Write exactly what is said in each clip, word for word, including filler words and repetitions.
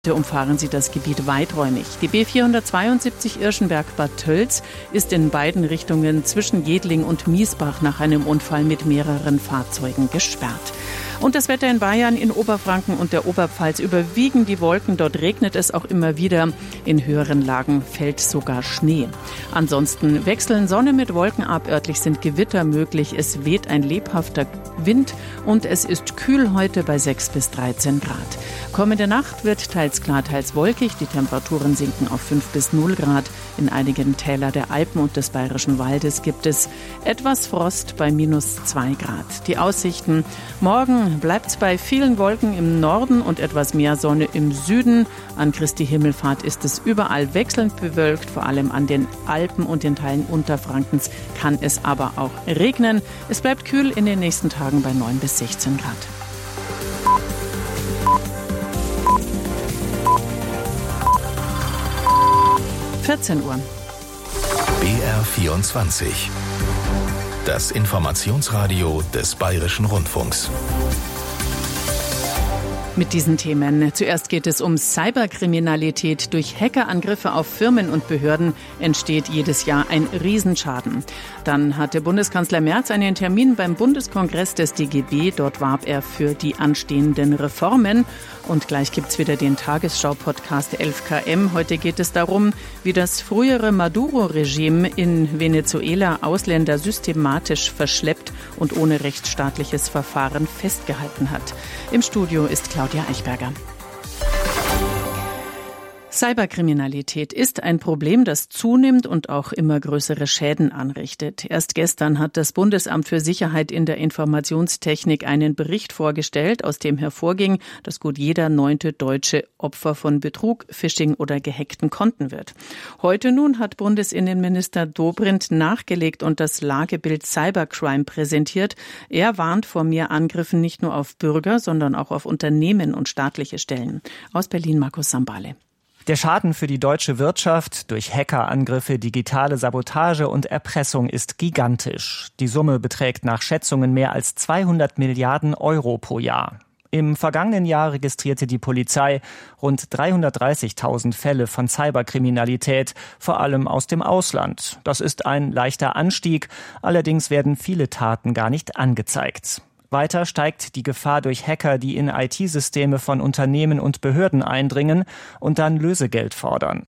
Umfahren Sie das Gebiet weiträumig. Die B vierhundertzweiundsiebzig Irschenberg-Bad Tölz ist in beiden Richtungen zwischen Jedling und Miesbach nach einem Unfall mit mehreren Fahrzeugen gesperrt. Und das Wetter in Bayern, in Oberfranken und der Oberpfalz überwiegen die Wolken. Dort regnet es auch immer wieder. In höheren Lagen fällt sogar Schnee. Ansonsten wechseln Sonne mit Wolken ab. Örtlich sind Gewitter möglich. Es weht ein lebhafter Wind und es ist kühl heute bei sechs bis dreizehn Grad. Kommende Nacht wird teils klar, teils wolkig. Die Temperaturen sinken auf fünf bis null Grad. In einigen Tälern der Alpen und des Bayerischen Waldes gibt es etwas Frost bei minus zwei Grad. Die Aussichten: Morgen bleibt es bei vielen Wolken im Norden und etwas mehr Sonne im Süden. An Christi Himmelfahrt ist es überall wechselnd bewölkt. Vor allem an den Alpen und in Teilen Unterfrankens kann es aber auch regnen. Es bleibt kühl in den nächsten Tagen bei neun bis sechzehn Grad. vierzehn Uhr. B R vierundzwanzig. Das Informationsradio des Bayerischen Rundfunks. Mit diesen Themen. Zuerst geht es um Cyberkriminalität. Durch Hackerangriffe auf Firmen und Behörden entsteht jedes Jahr ein Riesenschaden. Dann hatte Bundeskanzler Merz einen Termin beim Bundeskongress des D G B. Dort warb er für die anstehenden Reformen. Und gleich gibt's wieder den Tagesschau-Podcast elf K M. Heute geht es darum, wie das frühere Maduro-Regime in Venezuela Ausländer systematisch verschleppt und ohne rechtsstaatliches Verfahren festgehalten hat. Im Studio ist Claudia Eichberger. Cyberkriminalität ist ein Problem, das zunimmt und auch immer größere Schäden anrichtet. Erst gestern hat das Bundesamt für Sicherheit in der Informationstechnik einen Bericht vorgestellt, aus dem hervorging, dass gut jeder neunte Deutsche Opfer von Betrug, Phishing oder gehackten Konten wird. Heute nun hat Bundesinnenminister Dobrindt nachgelegt und das Lagebild Cybercrime präsentiert. Er warnt vor mehr Angriffen nicht nur auf Bürger, sondern auch auf Unternehmen und staatliche Stellen. Aus Berlin Markus Sambale. Der Schaden für die deutsche Wirtschaft durch Hackerangriffe, digitale Sabotage und Erpressung ist gigantisch. Die Summe beträgt nach Schätzungen mehr als zweihundert Milliarden Euro pro Jahr. Im vergangenen Jahr registrierte die Polizei rund dreihundertdreißigtausend Fälle von Cyberkriminalität, vor allem aus dem Ausland. Das ist ein leichter Anstieg, allerdings werden viele Taten gar nicht angezeigt. Weiter steigt die Gefahr durch Hacker, die in I T-Systeme von Unternehmen und Behörden eindringen und dann Lösegeld fordern.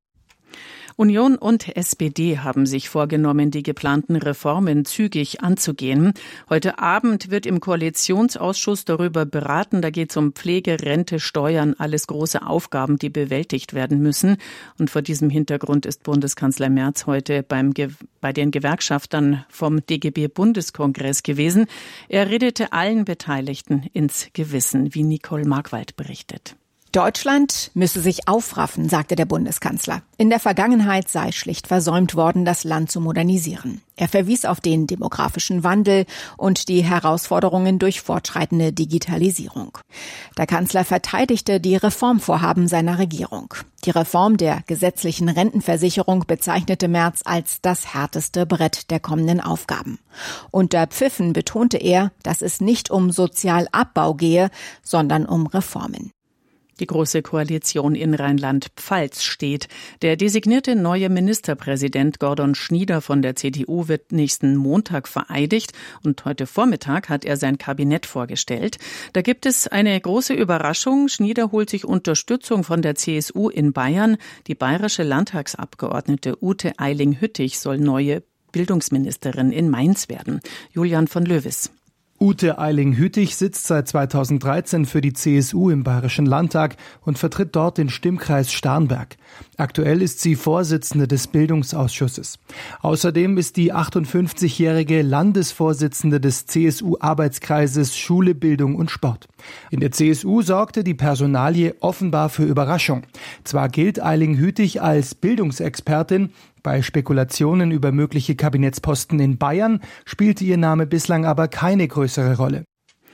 Union und S P D haben sich vorgenommen, die geplanten Reformen zügig anzugehen. Heute Abend wird im Koalitionsausschuss darüber beraten. Da geht es um Pflege, Rente, Steuern, alles große Aufgaben, die bewältigt werden müssen. Und vor diesem Hintergrund ist Bundeskanzler Merz heute beim Ge- bei den Gewerkschaftern vom D G B-Bundeskongress gewesen. Er redete allen Beteiligten ins Gewissen, wie Nicole Markwald berichtet. Deutschland müsse sich aufraffen, sagte der Bundeskanzler. In der Vergangenheit sei schlicht versäumt worden, das Land zu modernisieren. Er verwies auf den demografischen Wandel und die Herausforderungen durch fortschreitende Digitalisierung. Der Kanzler verteidigte die Reformvorhaben seiner Regierung. Die Reform der gesetzlichen Rentenversicherung bezeichnete Merz als das härteste Brett der kommenden Aufgaben. Unter Pfiffen betonte er, dass es nicht um Sozialabbau gehe, sondern um Reformen. Die Große Koalition in Rheinland-Pfalz steht. Der designierte neue Ministerpräsident Gordon Schnieder von der C D U wird nächsten Montag vereidigt und heute Vormittag hat er sein Kabinett vorgestellt. Da gibt es eine große Überraschung. Schnieder holt sich Unterstützung von der C S U in Bayern. Die bayerische Landtagsabgeordnete Ute Eiling-Hüttich soll neue Bildungsministerin in Mainz werden. Julian von Löwis. Ute Eiling-Hüttich sitzt seit zweitausenddreizehn für die C S U im Bayerischen Landtag und vertritt dort den Stimmkreis Starnberg. Aktuell ist sie Vorsitzende des Bildungsausschusses. Außerdem ist die achtundfünfzigjährige Landesvorsitzende des C S U-Arbeitskreises Schule, Bildung und Sport. In der C S U sorgte die Personalie offenbar für Überraschung. Zwar gilt Eiling-Hüttich als Bildungsexpertin, bei Spekulationen über mögliche Kabinettsposten in Bayern spielte ihr Name bislang aber keine größere Rolle.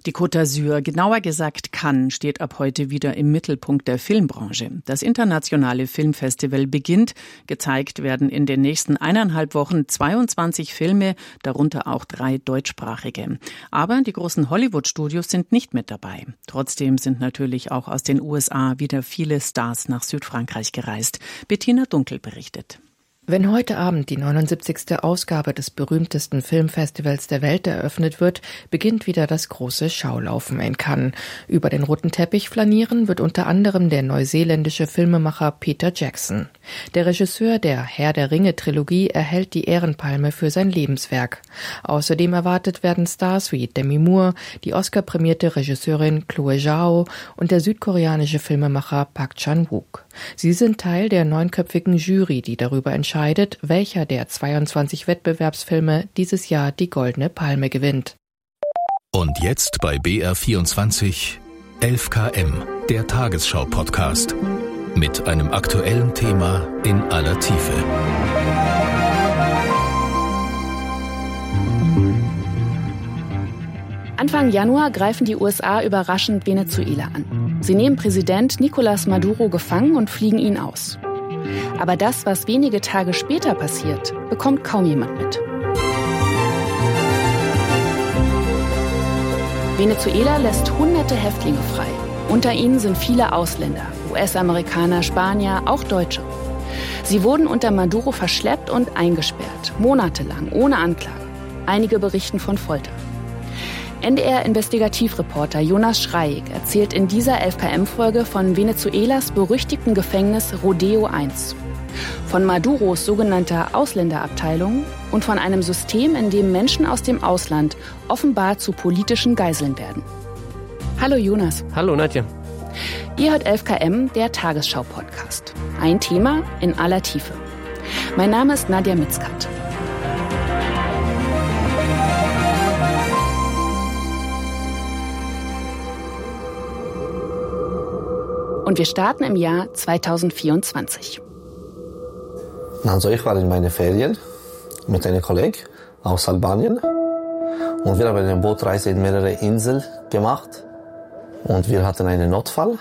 Die Côte d'Azur, genauer gesagt Cannes, steht ab heute wieder im Mittelpunkt der Filmbranche. Das internationale Filmfestival beginnt. Gezeigt werden in den nächsten eineinhalb Wochen zweiundzwanzig Filme, darunter auch drei deutschsprachige. Aber die großen Hollywood-Studios sind nicht mit dabei. Trotzdem sind natürlich auch aus den U S A wieder viele Stars nach Südfrankreich gereist. Bettina Dunkel berichtet. Wenn heute Abend die neunundsiebzigste Ausgabe des berühmtesten Filmfestivals der Welt eröffnet wird, beginnt wieder das große Schaulaufen in Cannes. Über den roten Teppich flanieren wird unter anderem der neuseeländische Filmemacher Peter Jackson. Der Regisseur der Herr der Ringe-Trilogie erhält die Ehrenpalme für sein Lebenswerk. Außerdem erwartet werden Stars wie Demi Moore, die Oscar-prämierte Regisseurin Chloe Zhao und der südkoreanische Filmemacher Park Chan-wook. Sie sind Teil der neunköpfigen Jury, die darüber entscheidet, welcher der zweiundzwanzig Wettbewerbsfilme dieses Jahr die Goldene Palme gewinnt. Und jetzt bei B R vierundzwanzig elf Kilometer, der Tagesschau-Podcast. Mit einem aktuellen Thema in aller Tiefe. Anfang Januar greifen die U S A überraschend Venezuela an. Sie nehmen Präsident Nicolás Maduro gefangen und fliegen ihn aus. Aber das, was wenige Tage später passiert, bekommt kaum jemand mit. Venezuela lässt hunderte Häftlinge frei. Unter ihnen sind viele Ausländer, U S-Amerikaner, Spanier, auch Deutsche. Sie wurden unter Maduro verschleppt und eingesperrt, monatelang, ohne Anklage. Einige berichten von Folter. N D R-Investigativreporter Jonas Schreig erzählt in dieser elf Kilometer-Folge von Venezuelas berüchtigten Gefängnis Rodeo eins, von Maduros sogenannter Ausländerabteilung und von einem System, in dem Menschen aus dem Ausland offenbar zu politischen Geiseln werden. Hallo Jonas. Hallo Nadja. Ihr hört elf Kilometer, der Tagesschau-Podcast. Ein Thema in aller Tiefe. Mein Name ist Nadja Mitzkat. Und wir starten im Jahr zweitausendvierundzwanzig. Also ich war in meinen Ferien mit einem Kollegen aus Albanien und wir haben eine Bootreise in mehrere Inseln gemacht und wir hatten einen Notfall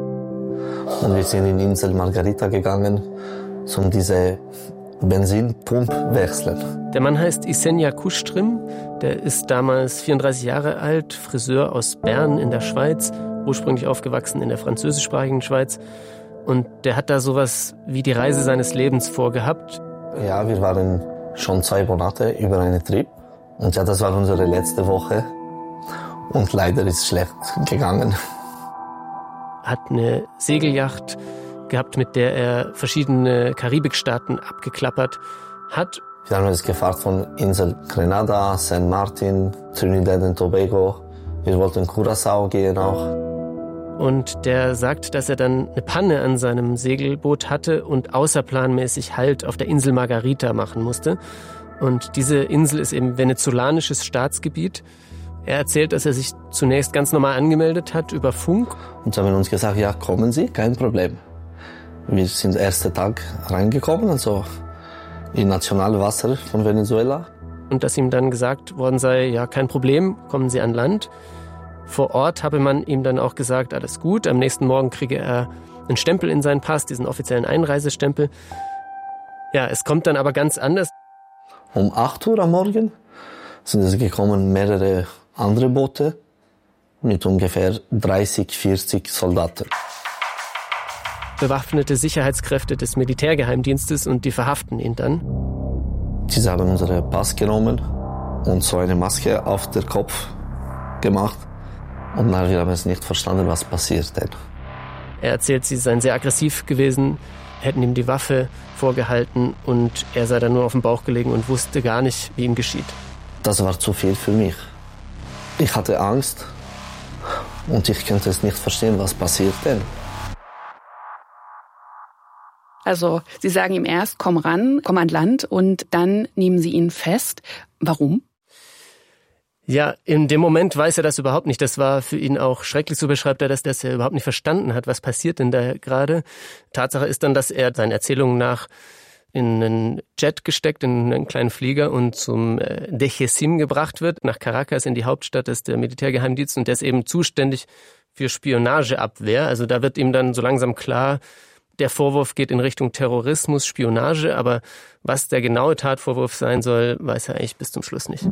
und wir sind in die Insel Margarita gegangen, um diese Benzinpumpe wechseln. Der Mann heißt Isenja Kustrim, der ist damals vierunddreißig Jahre alt, Friseur aus Bern in der Schweiz, ursprünglich aufgewachsen in der französischsprachigen Schweiz. Und der hat da sowas wie die Reise seines Lebens vorgehabt. Ja, wir waren schon zwei Monate über einen Trip. Und ja, das war unsere letzte Woche. Und leider ist es schlecht gegangen. Hat eine Segelyacht gehabt, mit der er verschiedene Karibikstaaten abgeklappert hat. Wir haben uns gefahren von Insel Grenada, Saint Martin, Trinidad und Tobago. Wir wollten Curaçao gehen auch. Und der sagt, dass er dann eine Panne an seinem Segelboot hatte und außerplanmäßig Halt auf der Insel Margarita machen musste. Und diese Insel ist eben venezolanisches Staatsgebiet. Er erzählt, dass er sich zunächst ganz normal angemeldet hat über Funk. Und sie haben uns gesagt, ja, kommen Sie, kein Problem. Wir sind den ersten Tag reingekommen, also in Nationalwasser von Venezuela. Und dass ihm dann gesagt worden sei, ja, kein Problem, kommen Sie an Land. Vor Ort habe man ihm dann auch gesagt, alles gut. Am nächsten Morgen kriege er einen Stempel in seinen Pass, diesen offiziellen Einreisestempel. Ja, es kommt dann aber ganz anders. Um acht Uhr am Morgen sind es gekommen mehrere andere Boote mit ungefähr dreißig, vierzig Soldaten. Bewaffnete Sicherheitskräfte des Militärgeheimdienstes und die verhaften ihn dann. Sie haben unseren Pass genommen und so eine Maske auf den Kopf gemacht. Und dann wir haben es nicht verstanden, was passiert denn. Er erzählt, sie seien sehr aggressiv gewesen, hätten ihm die Waffe vorgehalten und er sei dann nur auf dem Bauch gelegen und wusste gar nicht, wie ihm geschieht. Das war zu viel für mich. Ich hatte Angst und ich konnte es nicht verstehen, was passiert denn. Also Sie sagen ihm erst, komm ran, komm an Land und dann nehmen Sie ihn fest. Warum? Ja, in dem Moment weiß er das überhaupt nicht. Das war für ihn auch schrecklich, so beschreibt er das, dass er überhaupt nicht verstanden hat, was passiert denn da gerade. Tatsache ist dann, dass er seinen Erzählungen nach in einen Jet gesteckt, in einen kleinen Flieger und zum äh, Dejesim gebracht wird, nach Caracas in die Hauptstadt, das ist der Militärgeheimdienst und der ist eben zuständig für Spionageabwehr. Also da wird ihm dann so langsam klar, der Vorwurf geht in Richtung Terrorismus, Spionage, aber was der genaue Tatvorwurf sein soll, weiß er eigentlich bis zum Schluss nicht.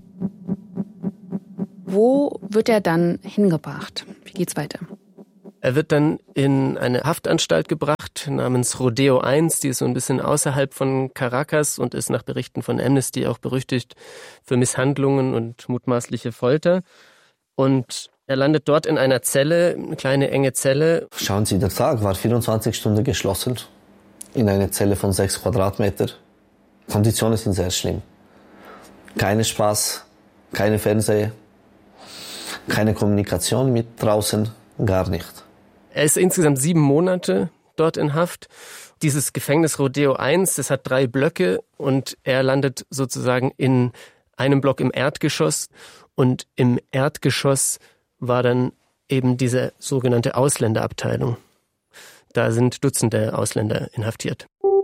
Wo wird er dann hingebracht? Wie geht's weiter? Er wird dann in eine Haftanstalt gebracht namens Rodeo eins, die ist so ein bisschen außerhalb von Caracas und ist nach Berichten von Amnesty auch berüchtigt für Misshandlungen und mutmaßliche Folter. Und er landet dort in einer Zelle, eine kleine enge Zelle. Schauen Sie, der Tag war vierundzwanzig Stunden geschlossen in einer Zelle von sechs Quadratmeter. Konditionen sind sehr schlimm. Keine Spaß, keine Fernseher, keine Kommunikation mit draußen, gar nicht. Er ist insgesamt sieben Monate dort in Haft. Dieses Gefängnis Rodeo eins, das hat drei Blöcke und er landet sozusagen in einem Block im Erdgeschoss. Und im Erdgeschoss war dann eben diese sogenannte Ausländerabteilung. Da sind Dutzende Ausländer inhaftiert.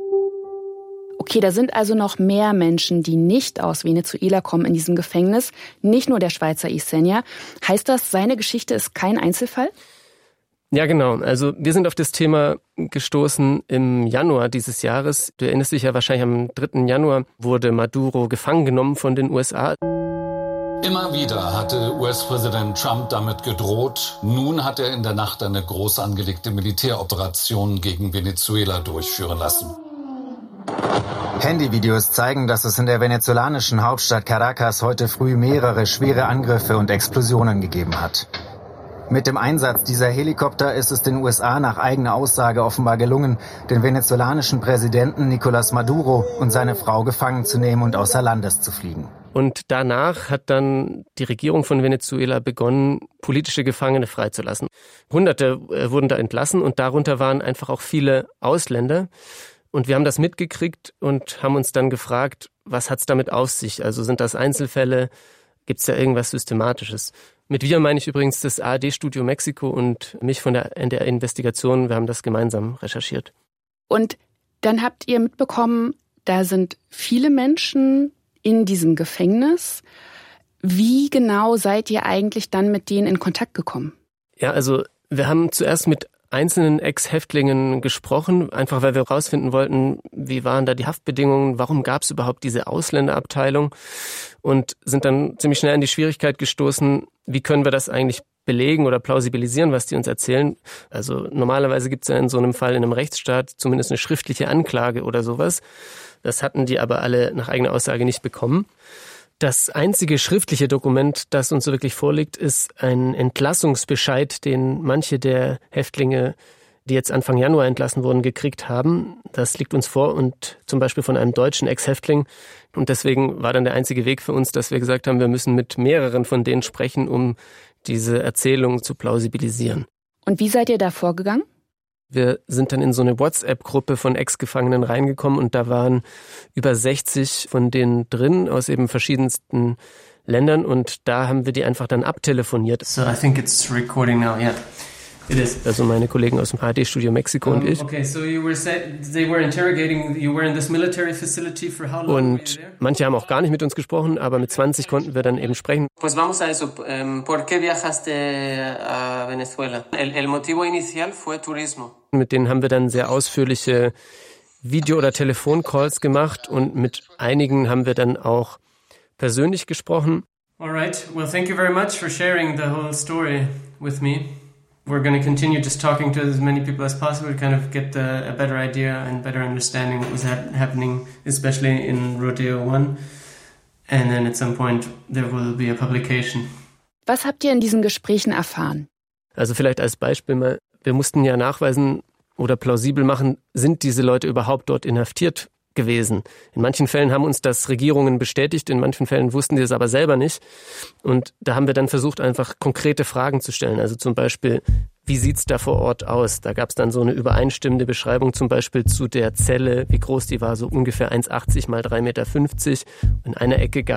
Okay, da sind also noch mehr Menschen, die nicht aus Venezuela kommen in diesem Gefängnis. Nicht nur der Schweizer Ysenja. Heißt das, seine Geschichte ist kein Einzelfall? Ja, genau. Also wir sind auf das Thema gestoßen im Januar dieses Jahres. Du erinnerst dich ja wahrscheinlich, am dritten Januar wurde Maduro gefangen genommen von den U S A. Immer wieder hatte U S-Präsident Trump damit gedroht. Nun hat er in der Nacht eine groß angelegte Militäroperation gegen Venezuela durchführen lassen. Handyvideos zeigen, dass es in der venezolanischen Hauptstadt Caracas heute früh mehrere schwere Angriffe und Explosionen gegeben hat. Mit dem Einsatz dieser Helikopter ist es den U S A nach eigener Aussage offenbar gelungen, den venezolanischen Präsidenten Nicolás Maduro und seine Frau gefangen zu nehmen und außer Landes zu fliegen. Und danach hat dann die Regierung von Venezuela begonnen, politische Gefangene freizulassen. Hunderte wurden da entlassen und darunter waren einfach auch viele Ausländer. Und wir haben das mitgekriegt und haben uns dann gefragt, was hat's damit auf sich? Also sind das Einzelfälle? Gibt's da irgendwas Systematisches? Mit wir meine ich übrigens das A R D-Studio Mexiko und mich von der N D R-Investigation. Wir haben das gemeinsam recherchiert. Und dann habt ihr mitbekommen, da sind viele Menschen in diesem Gefängnis. Wie genau seid ihr eigentlich dann mit denen in Kontakt gekommen? Ja, also wir haben zuerst mit einzelnen Ex-Häftlingen gesprochen, einfach weil wir herausfinden wollten, wie waren da die Haftbedingungen, warum gab es überhaupt diese Ausländerabteilung und sind dann ziemlich schnell an die Schwierigkeit gestoßen, wie können wir das eigentlich belegen oder plausibilisieren, was die uns erzählen. Also normalerweise gibt es ja in so einem Fall in einem Rechtsstaat zumindest eine schriftliche Anklage oder sowas. Das hatten die aber alle nach eigener Aussage nicht bekommen. Das einzige schriftliche Dokument, das uns so wirklich vorliegt, ist ein Entlassungsbescheid, den manche der Häftlinge, die jetzt Anfang Januar entlassen wurden, gekriegt haben. Das liegt uns vor und zum Beispiel von einem deutschen Ex-Häftling. Und deswegen war dann der einzige Weg für uns, dass wir gesagt haben, wir müssen mit mehreren von denen sprechen, um diese Erzählung zu plausibilisieren. Und wie seid ihr da vorgegangen? Wir sind dann in so eine WhatsApp-Gruppe von Ex-Gefangenen reingekommen und da waren über sechzig von denen drin aus eben verschiedensten Ländern und da haben wir die einfach dann abtelefoniert. So I think it's recording now, yeah. It is. Also meine Kollegen aus dem A R D-Studio Mexiko um, und ich. Okay, so you were said they were interrogating you were in this military facility for how long? Und manche haben auch gar nicht mit uns gesprochen, aber mit zwanzig konnten wir dann eben sprechen. Pues vamos a eso. ¿Por qué viajaste a Venezuela? El, el motivo inicial fue turismo. Mit denen haben wir dann sehr ausführliche Video- oder Telefoncalls gemacht und mit einigen haben wir dann auch persönlich gesprochen. All right. Well, thank you very much for sharing the whole story with me. We're going to continue just talking to as many people as possible to kind of get a, a better idea and better understanding what was ha- happening, especially in Rodeo one. And then at some point there will be a publication. Was habt ihr in diesen Gesprächen erfahren? Also vielleicht als Beispiel mal, wir mussten ja nachweisen oder plausibel machen, sind diese Leute überhaupt dort inhaftiert gewesen. In manchen Fällen haben uns das Regierungen bestätigt, in manchen Fällen wussten die es aber selber nicht. Und da haben wir dann versucht, einfach konkrete Fragen zu stellen. Also zum Beispiel, wie sieht's da vor Ort aus? Da gab's dann so eine übereinstimmende Beschreibung zum Beispiel zu der Zelle, wie groß die war, so ungefähr eins Komma achtzig mal drei Komma fünfzig Meter. In einer Ecke gab's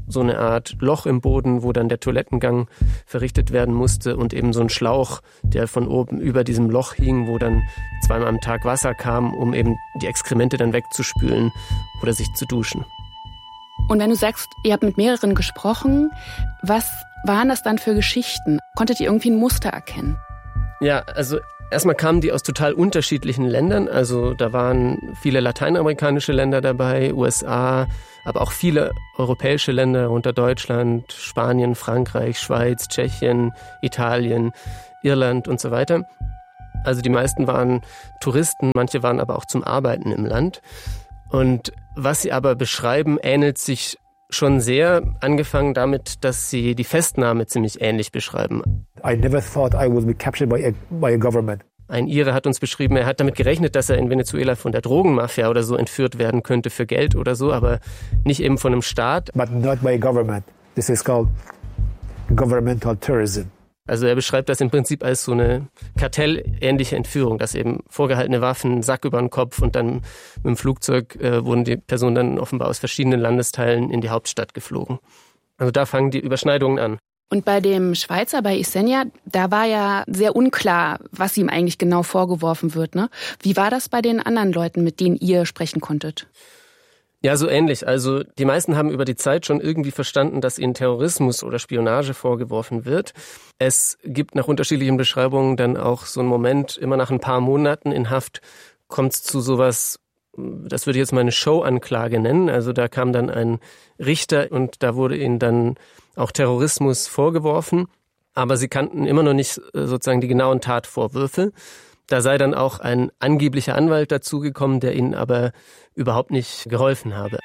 so eine Art Loch im Boden, wo dann der Toilettengang verrichtet werden musste und eben so ein Schlauch, der von oben über diesem Loch hing, wo dann zweimal am Tag Wasser kam, um eben die Exkremente dann wegzuspülen oder sich zu duschen. Und wenn du sagst, ihr habt mit mehreren gesprochen, was waren das dann für Geschichten? Konntet ihr irgendwie ein Muster erkennen? Ja, also erstmal kamen die aus total unterschiedlichen Ländern. Also da waren viele lateinamerikanische Länder dabei, U S A, aber auch viele europäische Länder, unter Deutschland, Spanien, Frankreich, Schweiz, Tschechien, Italien, Irland und so weiter. Also die meisten waren Touristen, manche waren aber auch zum Arbeiten im Land. Und was sie aber beschreiben, ähnelt sich schon sehr, angefangen damit, dass sie die Festnahme ziemlich ähnlich beschreiben. I never thought I would be captured by a, by a government. Ein Ire hat uns beschrieben, er hat damit gerechnet, dass er in Venezuela von der Drogenmafia oder so entführt werden könnte für Geld oder so, aber nicht eben von einem Staat. But not by a government. This is called governmental terrorism. Also er beschreibt das im Prinzip als so eine kartellähnliche Entführung, dass eben vorgehaltene Waffen, Sack über den Kopf und dann mit dem Flugzeug äh, wurden die Personen dann offenbar aus verschiedenen Landesteilen in die Hauptstadt geflogen. Also da fangen die Überschneidungen an. Und bei dem Schweizer, bei Ysenja, da war ja sehr unklar, was ihm eigentlich genau vorgeworfen wird, ne? Wie war das bei den anderen Leuten, mit denen ihr sprechen konntet? Ja, so ähnlich. Also die meisten haben über die Zeit schon irgendwie verstanden, dass ihnen Terrorismus oder Spionage vorgeworfen wird. Es gibt nach unterschiedlichen Beschreibungen dann auch so einen Moment, immer nach ein paar Monaten in Haft kommt es zu sowas, das würde ich jetzt mal eine Show-Anklage nennen. Also da kam dann ein Richter und da wurde ihnen dann auch Terrorismus vorgeworfen. Aber sie kannten immer noch nicht sozusagen die genauen Tatvorwürfe. Da sei dann auch ein angeblicher Anwalt dazugekommen, der ihnen aber überhaupt nicht geholfen habe.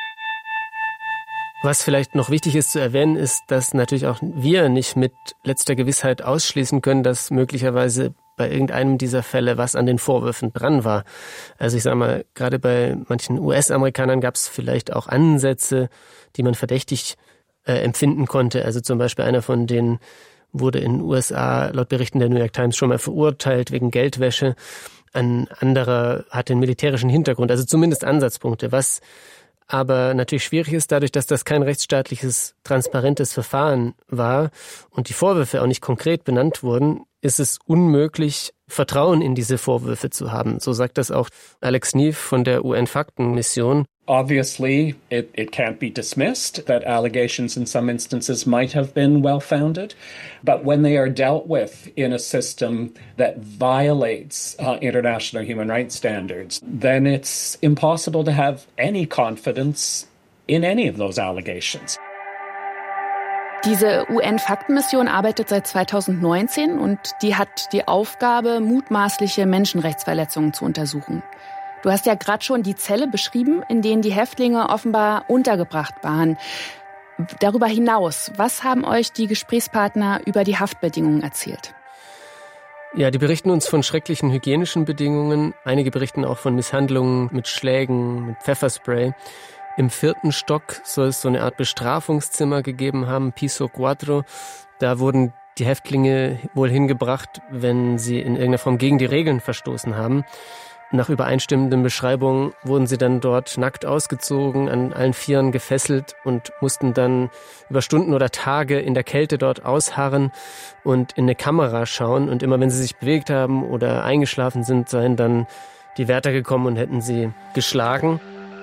Was vielleicht noch wichtig ist zu erwähnen, ist, dass natürlich auch wir nicht mit letzter Gewissheit ausschließen können, dass möglicherweise bei irgendeinem dieser Fälle was an den Vorwürfen dran war. Also ich sage mal, gerade bei manchen U S-Amerikanern gab es vielleicht auch Ansätze, die man verdächtig äh, empfinden konnte. Also zum Beispiel einer von denen wurde in den U S A laut Berichten der New York Times schon mal verurteilt wegen Geldwäsche. Ein anderer hatte einen militärischen Hintergrund, also zumindest Ansatzpunkte. Was aber natürlich schwierig ist, dadurch, dass das kein rechtsstaatliches, transparentes Verfahren war und die Vorwürfe auch nicht konkret benannt wurden, ist es unmöglich, Vertrauen in diese Vorwürfe zu haben. So sagt das auch Alex Neef von der U N-Faktenmission. Obviously, it, it can't be dismissed that allegations in some instances might have been well-founded, but when they are dealt with in a system that violates uh, international human rights standards, then it's impossible to have any confidence in any of those allegations. Diese U N-Faktenmission arbeitet seit zweitausendneunzehn und die hat die Aufgabe, mutmaßliche Menschenrechtsverletzungen zu untersuchen. Du hast ja gerade schon die Zelle beschrieben, in denen die Häftlinge offenbar untergebracht waren. Darüber hinaus, was haben euch die Gesprächspartner über die Haftbedingungen erzählt? Ja, die berichten uns von schrecklichen hygienischen Bedingungen. Einige berichten auch von Misshandlungen mit Schlägen, mit Pfefferspray. Im vierten Stock soll es so eine Art Bestrafungszimmer gegeben haben, Piso Cuatro. Da wurden die Häftlinge wohl hingebracht, wenn sie in irgendeiner Form gegen die Regeln verstoßen haben. Nach übereinstimmenden Beschreibungen wurden sie dann dort nackt ausgezogen, an allen Vieren gefesselt und mussten dann über Stunden oder Tage in der Kälte dort ausharren und in eine Kamera schauen. Und immer wenn sie sich bewegt haben oder eingeschlafen sind, seien dann die Wärter gekommen und hätten sie geschlagen.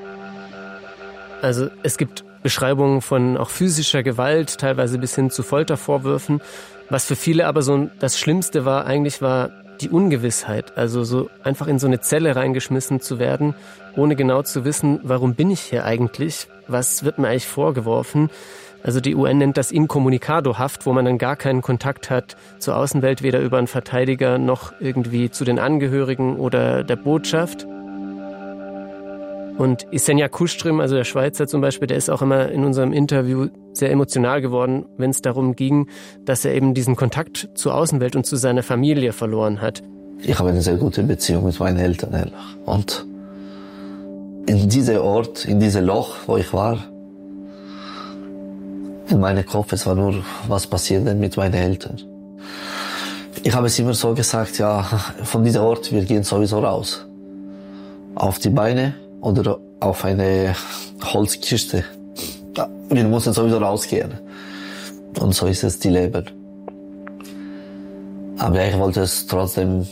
Also es gibt Beschreibungen von auch physischer Gewalt, teilweise bis hin zu Foltervorwürfen. Was für viele aber so das Schlimmste war, eigentlich war die Ungewissheit, also so einfach in so eine Zelle reingeschmissen zu werden, ohne genau zu wissen, warum bin ich hier eigentlich, was wird mir eigentlich vorgeworfen. Also die U N nennt das Incommunicado-Haft, wo man dann gar keinen Kontakt hat zur Außenwelt, weder über einen Verteidiger noch irgendwie zu den Angehörigen oder der Botschaft. Und Ysenja Kuström, also der Schweizer zum Beispiel, der ist auch immer in unserem Interview sehr emotional geworden, wenn es darum ging, dass er eben diesen Kontakt zur Außenwelt und zu seiner Familie verloren hat. Ich habe eine sehr gute Beziehung mit meinen Eltern, ehrlich. Und in diesem Ort, in diesem Loch, wo ich war, in meinem Kopf, es war nur, was passiert denn mit meinen Eltern. Ich habe es immer so gesagt, ja, von diesem Ort, wir gehen sowieso raus. Auf die Beine oder auf eine Holzkiste. wir müssen sowieso rausgehen. Und so ist es die Leben. Aber ich wollte es trotzdem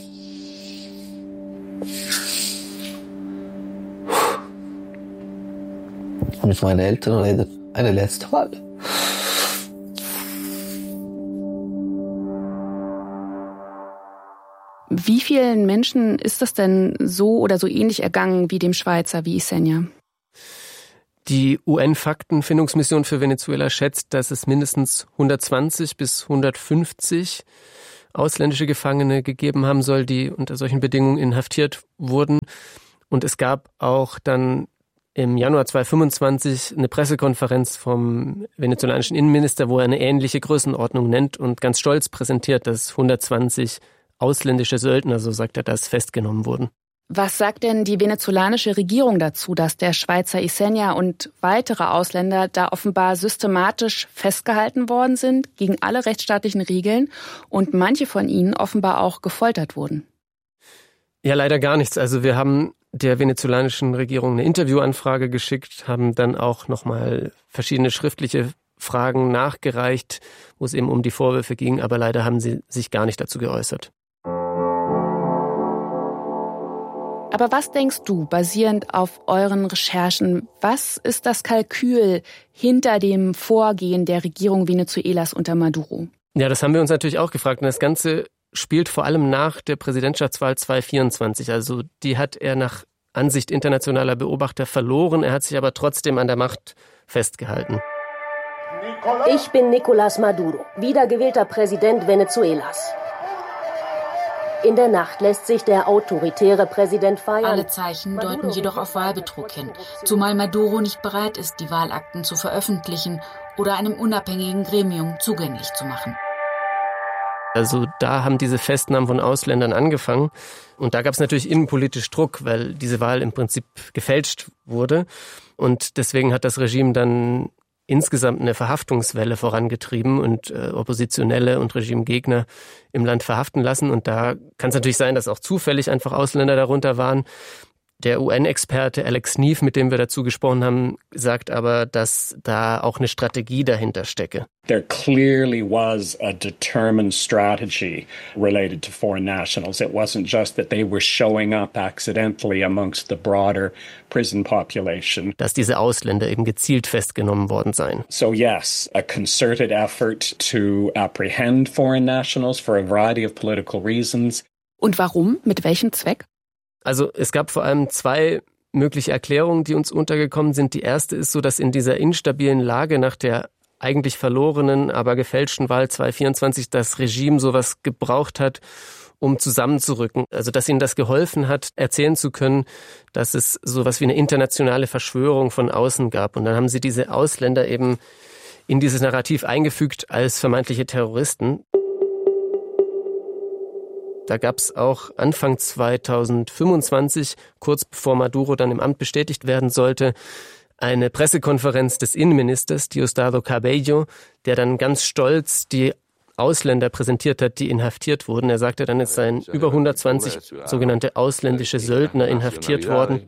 mit meinen Eltern reden. Eine letzte Mal. Wie vielen Menschen ist das denn so oder so ähnlich ergangen wie dem Schweizer, wie Isenia? Die U N-Faktenfindungsmission für Venezuela schätzt, dass es mindestens hundertzwanzig bis hundertfünfzig ausländische Gefangene gegeben haben soll, die unter solchen Bedingungen inhaftiert wurden. Und es gab auch dann im Januar zweitausendfünfundzwanzig eine Pressekonferenz vom venezolanischen Innenminister, wo er eine ähnliche Größenordnung nennt und ganz stolz präsentiert, dass hundertzwanzig ausländische Söldner, so sagt er das, festgenommen wurden. Was sagt denn die venezolanische Regierung dazu, dass der Schweizer Isenia und weitere Ausländer da offenbar systematisch festgehalten worden sind, gegen alle rechtsstaatlichen Regeln und manche von ihnen offenbar auch gefoltert wurden? Ja, leider gar nichts. Also wir haben der venezolanischen Regierung eine Interviewanfrage geschickt, haben dann auch nochmal verschiedene schriftliche Fragen nachgereicht, wo es eben um die Vorwürfe ging, aber leider haben sie sich gar nicht dazu geäußert. Aber was denkst du, basierend auf euren Recherchen, was ist das Kalkül hinter dem Vorgehen der Regierung Venezuelas unter Maduro? Ja, das haben wir uns natürlich auch gefragt. Und das Ganze spielt vor allem nach der Präsidentschaftswahl zweitausendvierundzwanzig. Also die hat er nach Ansicht internationaler Beobachter verloren. Er hat sich aber trotzdem an der Macht festgehalten. Ich bin Nicolás Maduro, wiedergewählter Präsident Venezuelas. In der Nacht lässt sich der autoritäre Präsident feiern. Alle Zeichen deuten jedoch auf Wahlbetrug hin, zumal Maduro nicht bereit ist, die Wahlakten zu veröffentlichen oder einem unabhängigen Gremium zugänglich zu machen. Also da haben diese Festnahmen von Ausländern angefangen und da gab es natürlich innenpolitisch Druck, weil diese Wahl im Prinzip gefälscht wurde und deswegen hat das Regime dann insgesamt eine Verhaftungswelle vorangetrieben und äh, Oppositionelle und Regimegegner im Land verhaften lassen. Und da kann es natürlich sein, dass auch zufällig einfach Ausländer darunter waren. Der U N-Experte Alex Neef, mit dem wir dazu gesprochen haben, sagt aber, dass da auch eine Strategie dahinter stecke. There clearly was a determined strategy related to foreign nationals. It wasn't just that they were showing up accidentally amongst the broader prison population. Dass diese Ausländer eben gezielt festgenommen worden seien. So yes, a concerted effort to apprehend foreign nationals for a variety of political reasons. Und warum? Mit welchem Zweck? Also es gab vor allem zwei mögliche Erklärungen, die uns untergekommen sind. Die erste ist so, dass in dieser instabilen Lage nach der eigentlich verlorenen, aber gefälschten Wahl zweitausendvierundzwanzig das Regime sowas gebraucht hat, um zusammenzurücken. Also dass ihnen das geholfen hat, erzählen zu können, dass es sowas wie eine internationale Verschwörung von außen gab. Und dann haben sie diese Ausländer eben in dieses Narrativ eingefügt als vermeintliche Terroristen. Da gab es auch Anfang zweitausendfünfundzwanzig, kurz bevor Maduro dann im Amt bestätigt werden sollte, eine Pressekonferenz des Innenministers Diosdado Cabello, der dann ganz stolz die Ausländer präsentiert hat, die inhaftiert wurden. Er sagte dann, es seien über hundertzwanzig sogenannte ausländische Söldner inhaftiert worden.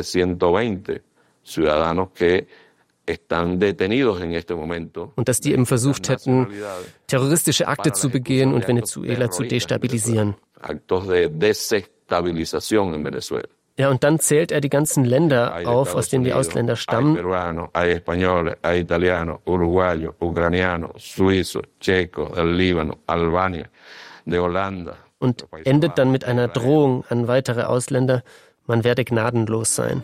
Und dass die eben versucht hätten, terroristische Akte zu begehen und Venezuela zu destabilisieren. Ja, und dann zählt er die ganzen Länder auf, aus denen die Ausländer stammen. Und endet dann mit einer Drohung an weitere Ausländer, man werde gnadenlos sein.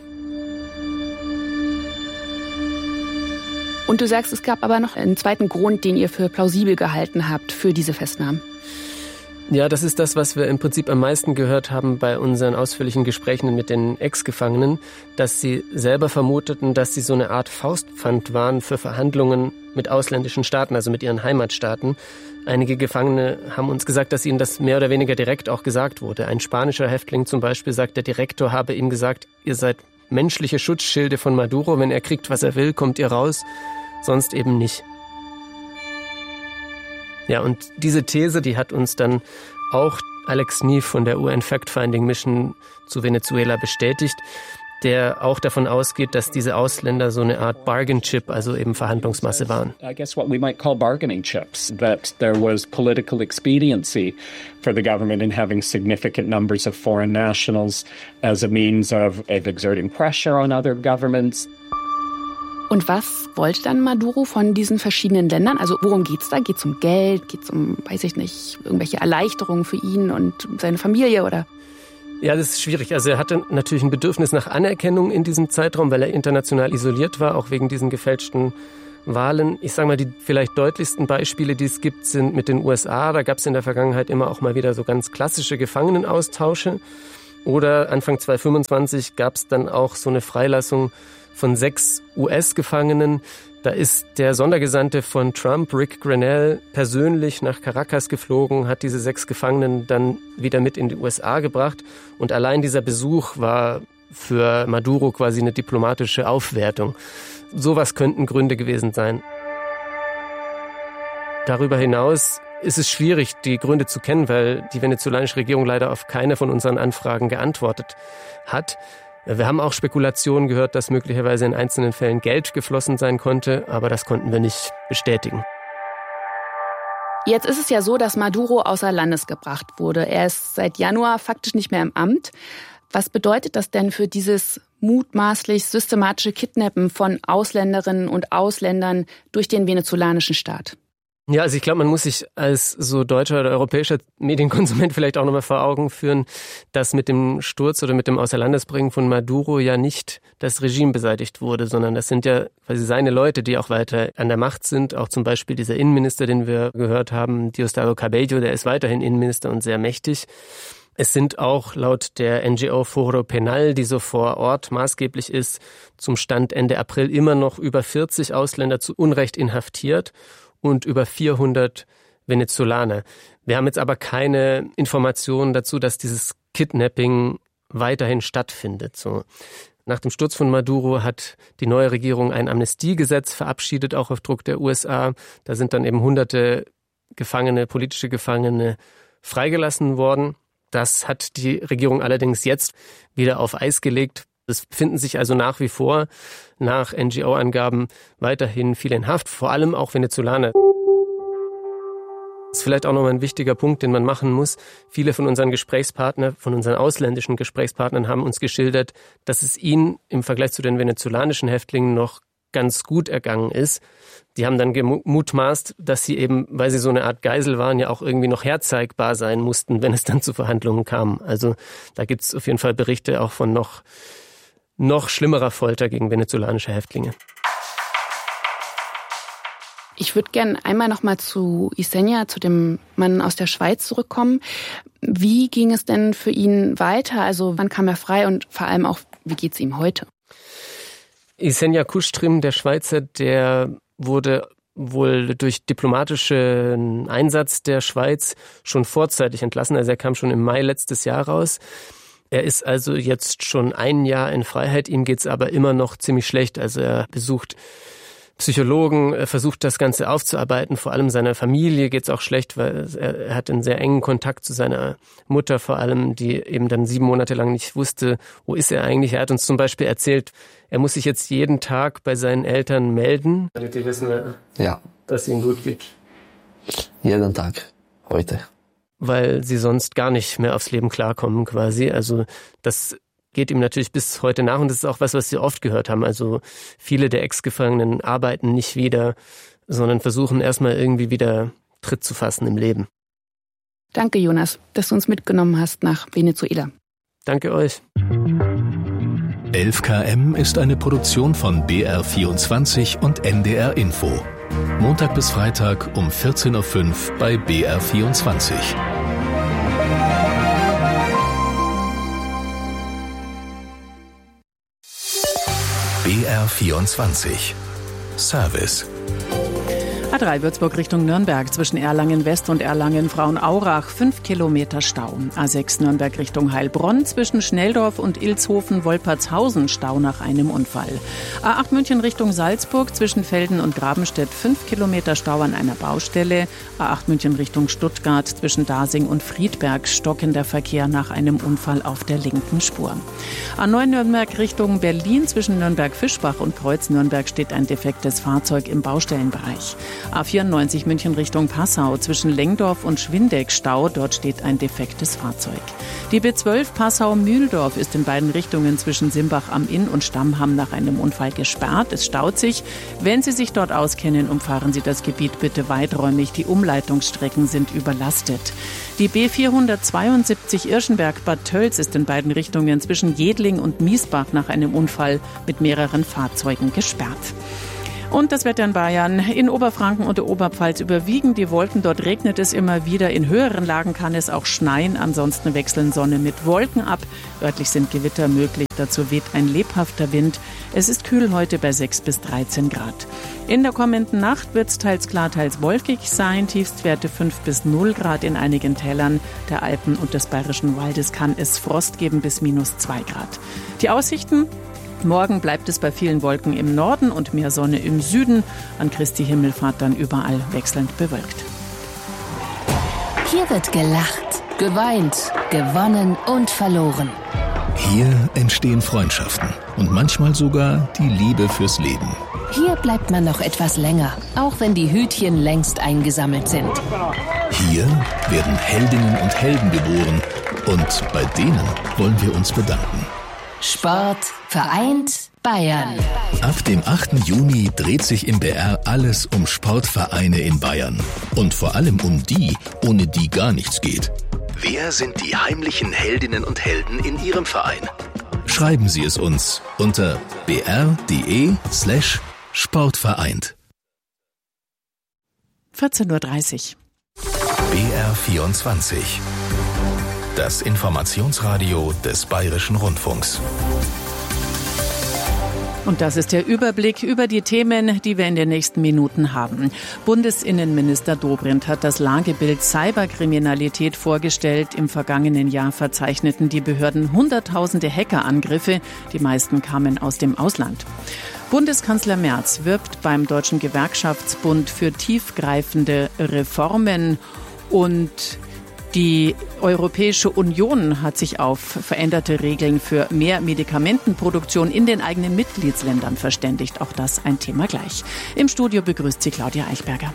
Und du sagst, es gab aber noch einen zweiten Grund, den ihr für plausibel gehalten habt für diese Festnahmen. Ja, das ist das, was wir im Prinzip am meisten gehört haben bei unseren ausführlichen Gesprächen mit den Ex-Gefangenen, dass sie selber vermuteten, dass sie so eine Art Faustpfand waren für Verhandlungen mit ausländischen Staaten, also mit ihren Heimatstaaten. Einige Gefangene haben uns gesagt, dass ihnen das mehr oder weniger direkt auch gesagt wurde. Ein spanischer Häftling zum Beispiel sagt, der Direktor habe ihm gesagt, ihr seid menschliche Schutzschilde von Maduro, wenn er kriegt, was er will, kommt ihr raus, sonst eben nicht. Ja, und diese These, die hat uns dann auch Alex Neef von der U N Fact-Finding Mission zu Venezuela bestätigt. der auch davon ausgeht, dass diese Ausländer so eine Art Bargain Chip, also eben Verhandlungsmasse waren. I guess what we might call bargaining chips, that there was political expediency for the government in having significant numbers of foreign nationals as a means of, of exerting pressure on other governments. Und was wollte dann Maduro von diesen verschiedenen Ländern? Also worum geht's da? Geht's um Geld? Geht's um, weiß ich nicht, irgendwelche Erleichterungen für ihn und seine Familie oder? Ja, das ist schwierig. Also er hatte natürlich ein Bedürfnis nach Anerkennung in diesem Zeitraum, weil er international isoliert war, auch wegen diesen gefälschten Wahlen. Ich sage mal, die vielleicht deutlichsten Beispiele, die es gibt, sind mit den U S A. Da gab es in der Vergangenheit immer auch mal wieder so ganz klassische Gefangenenaustausche. Oder Anfang zweitausendfünfundzwanzig gab es dann auch so eine Freilassung von sechs U S-Gefangenen. Da ist der Sondergesandte von Trump, Rick Grenell, persönlich nach Caracas geflogen, hat diese sechs Gefangenen dann wieder mit in die U S A gebracht. Und allein dieser Besuch war für Maduro quasi eine diplomatische Aufwertung. Sowas könnten Gründe gewesen sein. Darüber hinaus ist es schwierig, die Gründe zu kennen, weil die venezolanische Regierung leider auf keine von unseren Anfragen geantwortet hat. Wir haben auch Spekulationen gehört, dass möglicherweise in einzelnen Fällen Geld geflossen sein konnte, aber das konnten wir nicht bestätigen. Jetzt ist es ja so, dass Maduro außer Landes gebracht wurde. Er ist seit Januar faktisch nicht mehr im Amt. Was bedeutet das denn für dieses mutmaßlich systematische Kidnappen von Ausländerinnen und Ausländern durch den venezolanischen Staat? Ja, also ich glaube, man muss sich als so deutscher oder europäischer Medienkonsument vielleicht auch nochmal vor Augen führen, dass mit dem Sturz oder mit dem Außerlandesbringen von Maduro ja nicht das Regime beseitigt wurde, sondern das sind ja quasi seine Leute, die auch weiter an der Macht sind. Auch zum Beispiel dieser Innenminister, den wir gehört haben, Diosdado Cabello, der ist weiterhin Innenminister und sehr mächtig. Es sind auch laut der N G O Foro Penal, die so vor Ort maßgeblich ist, zum Stand Ende April immer noch über vierzig Ausländer zu Unrecht inhaftiert und über vierhundert Venezolaner. Wir haben jetzt aber keine Informationen dazu, dass dieses Kidnapping weiterhin stattfindet. So. Nach dem Sturz von Maduro hat die neue Regierung ein Amnestiegesetz verabschiedet, auch auf Druck der U S A. Da sind dann eben hunderte Gefangene, politische Gefangene freigelassen worden. Das hat die Regierung allerdings jetzt wieder auf Eis gelegt. Es befinden sich also nach wie vor, nach N G O-Angaben, weiterhin viele in Haft, vor allem auch Venezolaner. Das ist vielleicht auch nochmal ein wichtiger Punkt, den man machen muss. Viele von unseren Gesprächspartnern, von unseren ausländischen Gesprächspartnern haben uns geschildert, dass es ihnen im Vergleich zu den venezolanischen Häftlingen noch ganz gut ergangen ist. Die haben dann gemutmaßt, dass sie eben, weil sie so eine Art Geisel waren, ja auch irgendwie noch herzeigbar sein mussten, wenn es dann zu Verhandlungen kam. Also da gibt es auf jeden Fall Berichte auch von noch noch schlimmerer Folter gegen venezolanische Häftlinge. Ich würde gerne einmal noch mal zu Ysenja, zu dem Mann aus der Schweiz zurückkommen. Wie ging es denn für ihn weiter? Also wann kam er frei und vor allem auch, wie geht es ihm heute? Ysenja Kustrim, der Schweizer, der wurde wohl durch diplomatischen Einsatz der Schweiz schon vorzeitig entlassen. Also er kam schon im Mai letztes Jahr raus. Er ist also jetzt schon ein Jahr in Freiheit, ihm geht's aber immer noch ziemlich schlecht. Also er besucht Psychologen, er versucht das Ganze aufzuarbeiten, vor allem seiner Familie geht's auch schlecht, weil er, er hat einen sehr engen Kontakt zu seiner Mutter vor allem, die eben dann sieben Monate lang nicht wusste, wo ist er eigentlich. Er hat uns zum Beispiel erzählt, er muss sich jetzt jeden Tag bei seinen Eltern melden, damit die wissen, ja, dass es ihm gut geht. Jeden Tag, heute. Weil sie sonst gar nicht mehr aufs Leben klarkommen quasi. Also das geht ihm natürlich bis heute nach und das ist auch was, was wir oft gehört haben. Also viele der Ex-Gefangenen arbeiten nicht wieder, sondern versuchen erstmal irgendwie wieder Tritt zu fassen im Leben. Danke, Jonas, dass du uns mitgenommen hast nach Venezuela. Danke euch. elf Kilometer ist eine Produktion von B R vierundzwanzig und N D R Info. Montag bis Freitag um vierzehn Uhr fünf bei B R vierundzwanzig. B R vierundzwanzig. Service. A drei Würzburg Richtung Nürnberg zwischen Erlangen West und Erlangen Frauenaurach fünf Kilometer Stau. A sechs Nürnberg Richtung Heilbronn zwischen Schnelldorf und Ilshofen Wolpertshausen Stau nach einem Unfall. A acht München Richtung Salzburg zwischen Velden und Grabenstedt fünf Kilometer Stau an einer Baustelle. A acht München Richtung Stuttgart zwischen Dasing und Friedberg stockender Verkehr nach einem Unfall auf der linken Spur. A neun Nürnberg Richtung Berlin zwischen Nürnberg-Fischbach und Kreuz-Nürnberg steht ein defektes Fahrzeug im Baustellenbereich. A vierundneunzig München Richtung Passau zwischen Lengdorf und Schwindeck Stau, dort steht ein defektes Fahrzeug. Die B zwölf Passau-Mühldorf ist in beiden Richtungen zwischen Simbach am Inn und Stammham nach einem Unfall gesperrt. Es staut sich. Wenn Sie sich dort auskennen, umfahren Sie das Gebiet bitte weiträumig. Die Umleitungsstrecken sind überlastet. Die B vierhundertzweiundsiebzig Irschenberg-Bad Tölz ist in beiden Richtungen zwischen Jedling und Miesbach nach einem Unfall mit mehreren Fahrzeugen gesperrt. Und das Wetter in Bayern. In Oberfranken und der Oberpfalz überwiegen die Wolken. Dort regnet es immer wieder. In höheren Lagen kann es auch schneien. Ansonsten wechseln Sonne mit Wolken ab. Örtlich sind Gewitter möglich. Dazu weht ein lebhafter Wind. Es ist kühl heute bei sechs bis dreizehn Grad. In der kommenden Nacht wird es teils klar, teils wolkig sein. Tiefstwerte fünf bis null Grad in einigen Tälern der Alpen und des Bayerischen Waldes kann es Frost geben bis minus zwei Grad. Die Aussichten? Morgen bleibt es bei vielen Wolken im Norden und mehr Sonne im Süden. An Christi Himmelfahrt dann überall wechselnd bewölkt. Hier wird gelacht, geweint, gewonnen und verloren. Hier entstehen Freundschaften und manchmal sogar die Liebe fürs Leben. Hier bleibt man noch etwas länger, auch wenn die Hütchen längst eingesammelt sind. Hier werden Heldinnen und Helden geboren und bei denen wollen wir uns bedanken. Sport vereint Bayern. Ab dem achten Juni dreht sich im B R alles um Sportvereine in Bayern. Und vor allem um die, ohne die gar nichts geht. Wer sind die heimlichen Heldinnen und Helden in Ihrem Verein? Schreiben Sie es uns unter br.de slash sportvereint. vierzehn Uhr dreißig. B R vierundzwanzig. Das Informationsradio des Bayerischen Rundfunks. Und das ist der Überblick über die Themen, die wir in den nächsten Minuten haben. Bundesinnenminister Dobrindt hat das Lagebild Cyberkriminalität vorgestellt. Im vergangenen Jahr verzeichneten die Behörden hunderttausende Hackerangriffe. Die meisten kamen aus dem Ausland. Bundeskanzler Merz wirbt beim Deutschen Gewerkschaftsbund für tiefgreifende Reformen und die Europäische Union hat sich auf veränderte Regeln für mehr Medikamentenproduktion in den eigenen Mitgliedsländern verständigt. Auch das ein Thema gleich. Im Studio begrüßt sie Claudia Eichberger.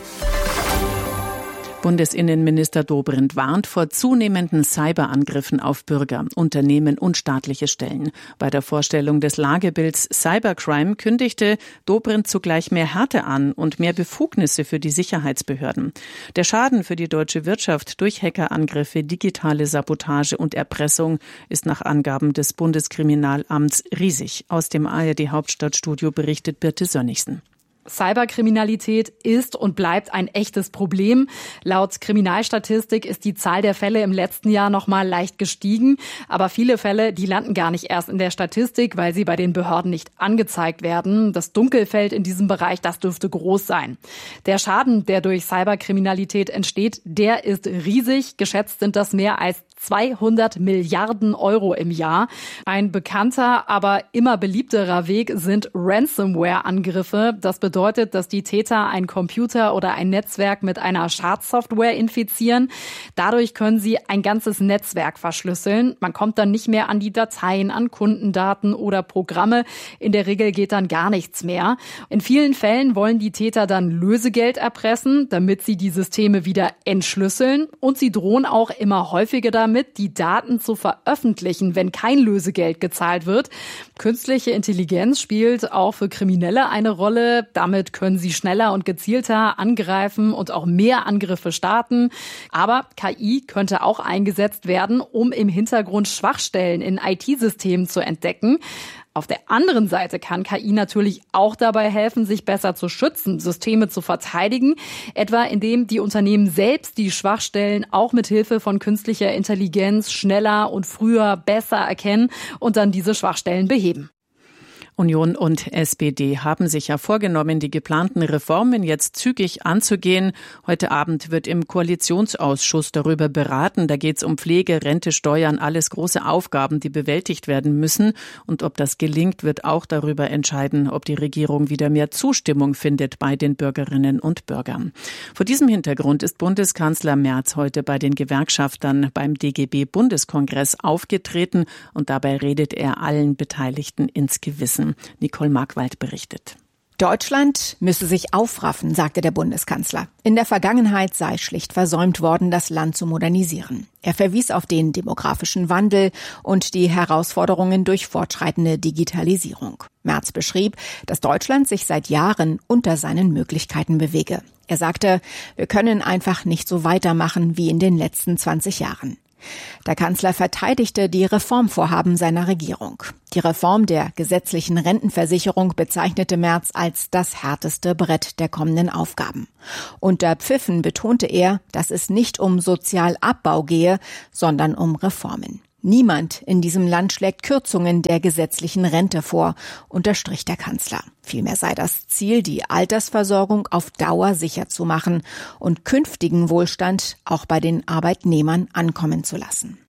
Bundesinnenminister Dobrindt warnt vor zunehmenden Cyberangriffen auf Bürger, Unternehmen und staatliche Stellen. Bei der Vorstellung des Lagebilds Cybercrime kündigte Dobrindt zugleich mehr Härte an und mehr Befugnisse für die Sicherheitsbehörden. Der Schaden für die deutsche Wirtschaft durch Hackerangriffe, digitale Sabotage und Erpressung ist nach Angaben des Bundeskriminalamts riesig. Aus dem A R D-Hauptstadtstudio berichtet Birte Sönnigsen. Cyberkriminalität ist und bleibt ein echtes Problem. Laut Kriminalstatistik ist die Zahl der Fälle im letzten Jahr noch mal leicht gestiegen. Aber viele Fälle, die landen gar nicht erst in der Statistik, weil sie bei den Behörden nicht angezeigt werden. Das Dunkelfeld in diesem Bereich, das dürfte groß sein. Der Schaden, der durch Cyberkriminalität entsteht, der ist riesig. Geschätzt sind das mehr als zweihundert Milliarden Euro im Jahr. Ein bekannter, aber immer beliebterer Weg sind Ransomware-Angriffe. Das bedeutet, dass die Täter ein Computer oder ein Netzwerk mit einer Schadsoftware infizieren. Dadurch können sie ein ganzes Netzwerk verschlüsseln. Man kommt dann nicht mehr an die Dateien, an Kundendaten oder Programme. In der Regel geht dann gar nichts mehr. In vielen Fällen wollen die Täter dann Lösegeld erpressen, damit sie die Systeme wieder entschlüsseln. Und sie drohen auch immer häufiger damit, damit, die Daten zu veröffentlichen, wenn kein Lösegeld gezahlt wird. Künstliche Intelligenz spielt auch für Kriminelle eine Rolle. Damit können sie schneller und gezielter angreifen und auch mehr Angriffe starten. Aber K I könnte auch eingesetzt werden, um im Hintergrund Schwachstellen in I T-Systemen zu entdecken. Auf der anderen Seite kann K I natürlich auch dabei helfen, sich besser zu schützen, Systeme zu verteidigen, etwa indem die Unternehmen selbst die Schwachstellen auch mit Hilfe von künstlicher Intelligenz schneller und früher besser erkennen und dann diese Schwachstellen beheben. Union und S P D haben sich ja vorgenommen, die geplanten Reformen jetzt zügig anzugehen. Heute Abend wird im Koalitionsausschuss darüber beraten. Da geht es um Pflege, Rente, Steuern, alles große Aufgaben, die bewältigt werden müssen. Und ob das gelingt, wird auch darüber entscheiden, ob die Regierung wieder mehr Zustimmung findet bei den Bürgerinnen und Bürgern. Vor diesem Hintergrund ist Bundeskanzler Merz heute bei den Gewerkschaftern beim D G B-Bundeskongress aufgetreten und dabei redet er allen Beteiligten ins Gewissen. Nicole Markwald berichtet. Deutschland müsse sich aufraffen, sagte der Bundeskanzler. In der Vergangenheit sei schlicht versäumt worden, das Land zu modernisieren. Er verwies auf den demografischen Wandel und die Herausforderungen durch fortschreitende Digitalisierung. Merz beschrieb, dass Deutschland sich seit Jahren unter seinen Möglichkeiten bewege. Er sagte, wir können einfach nicht so weitermachen wie in den letzten zwanzig Jahren. Der Kanzler verteidigte die Reformvorhaben seiner Regierung. Die Reform der gesetzlichen Rentenversicherung bezeichnete Merz als das härteste Brett der kommenden Aufgaben. Unter Pfiffen betonte er, dass es nicht um Sozialabbau gehe, sondern um Reformen. Niemand in diesem Land schlägt Kürzungen der gesetzlichen Rente vor, unterstrich der Kanzler. Vielmehr sei das Ziel, die Altersversorgung auf Dauer sicher zu machen und künftigen Wohlstand auch bei den Arbeitnehmern ankommen zu lassen.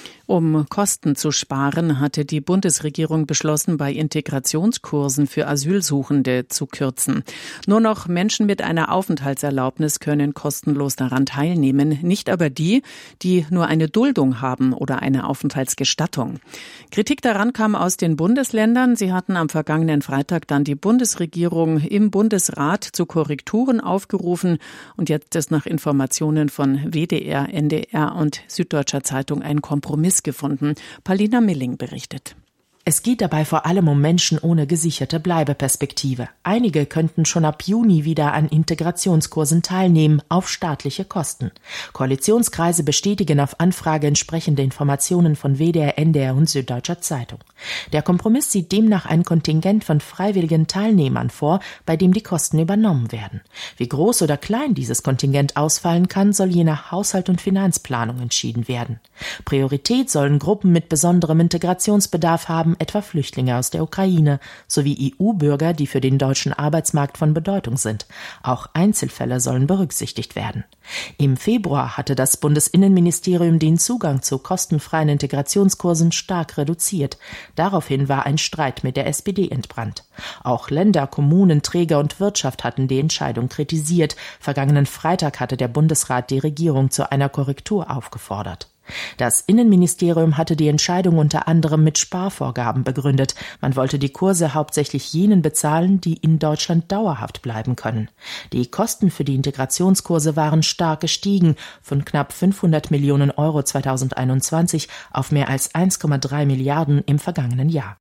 Um Kosten zu sparen, hatte die Bundesregierung beschlossen, bei Integrationskursen für Asylsuchende zu kürzen. Nur noch Menschen mit einer Aufenthaltserlaubnis können kostenlos daran teilnehmen, nicht aber die, die nur eine Duldung haben oder eine Aufenthaltsgestattung. Kritik daran kam aus den Bundesländern. Sie hatten am vergangenen Freitag dann die Bundesregierung im Bundesrat zu Korrekturen aufgerufen. Und jetzt ist nach Informationen von W D R, N D R und Süddeutscher Zeitung ein Kompromiss gefunden. Paulina Milling berichtet. Es geht dabei vor allem um Menschen ohne gesicherte Bleibeperspektive. Einige könnten schon ab Juni wieder an Integrationskursen teilnehmen, auf staatliche Kosten. Koalitionskreise bestätigen auf Anfrage entsprechende Informationen von W D R, N D R und Süddeutscher Zeitung. Der Kompromiss sieht demnach ein Kontingent von freiwilligen Teilnehmern vor, bei dem die Kosten übernommen werden. Wie groß oder klein dieses Kontingent ausfallen kann, soll je nach Haushalt und Finanzplanung entschieden werden. Priorität sollen Gruppen mit besonderem Integrationsbedarf haben, etwa Flüchtlinge aus der Ukraine, sowie E U-Bürger, die für den deutschen Arbeitsmarkt von Bedeutung sind. Auch Einzelfälle sollen berücksichtigt werden. Im Februar hatte das Bundesinnenministerium den Zugang zu kostenfreien Integrationskursen stark reduziert. Daraufhin war ein Streit mit der S P D entbrannt. Auch Länder, Kommunen, Träger und Wirtschaft hatten die Entscheidung kritisiert. Vergangenen Freitag hatte der Bundesrat die Regierung zu einer Korrektur aufgefordert. Das Innenministerium hatte die Entscheidung unter anderem mit Sparvorgaben begründet. Man wollte die Kurse hauptsächlich jenen bezahlen, die in Deutschland dauerhaft bleiben können. Die Kosten für die Integrationskurse waren stark gestiegen, von knapp fünfhundert Millionen Euro zweitausendeinundzwanzig auf mehr als eins Komma drei Milliarden im vergangenen Jahr.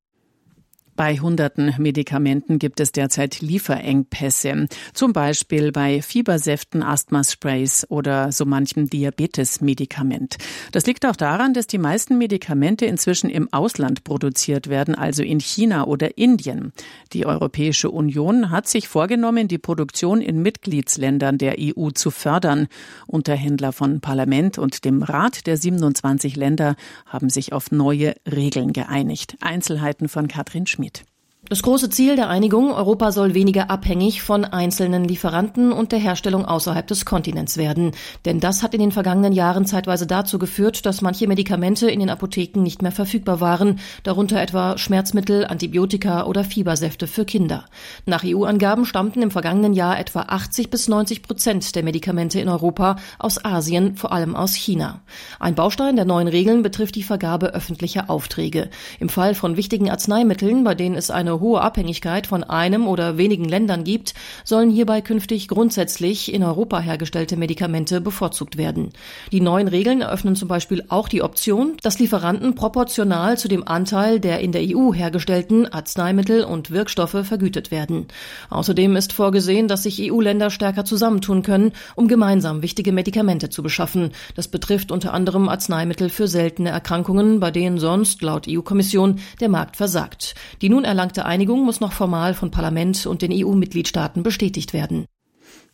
Bei hunderten Medikamenten gibt es derzeit Lieferengpässe, zum Beispiel bei Fiebersäften, Asthmasprays oder so manchem Diabetes-Medikament. Das liegt auch daran, dass die meisten Medikamente inzwischen im Ausland produziert werden, also in China oder Indien. Die Europäische Union hat sich vorgenommen, die Produktion in Mitgliedsländern der E U zu fördern. Unterhändler von Parlament und dem Rat der siebenundzwanzig Länder haben sich auf neue Regeln geeinigt. Einzelheiten von Katrin Schmidt. Das große Ziel der Einigung, Europa soll weniger abhängig von einzelnen Lieferanten und der Herstellung außerhalb des Kontinents werden. Denn das hat in den vergangenen Jahren zeitweise dazu geführt, dass manche Medikamente in den Apotheken nicht mehr verfügbar waren, darunter etwa Schmerzmittel, Antibiotika oder Fiebersäfte für Kinder. Nach E U-Angaben stammten im vergangenen Jahr etwa achtzig bis neunzig Prozent der Medikamente in Europa aus Asien, vor allem aus China. Ein Baustein der neuen Regeln betrifft die Vergabe öffentlicher Aufträge. Im Fall von wichtigen Arzneimitteln, bei denen es eine hohe Abhängigkeit von einem oder wenigen Ländern gibt, sollen hierbei künftig grundsätzlich in Europa hergestellte Medikamente bevorzugt werden. Die neuen Regeln eröffnen zum Beispiel auch die Option, dass Lieferanten proportional zu dem Anteil der in der E U hergestellten Arzneimittel und Wirkstoffe vergütet werden. Außerdem ist vorgesehen, dass sich E U-Länder stärker zusammentun können, um gemeinsam wichtige Medikamente zu beschaffen. Das betrifft unter anderem Arzneimittel für seltene Erkrankungen, bei denen sonst laut E U-Kommission der Markt versagt. Die nun erlangte Einigung muss noch formal von Parlament und den E U-Mitgliedstaaten bestätigt werden.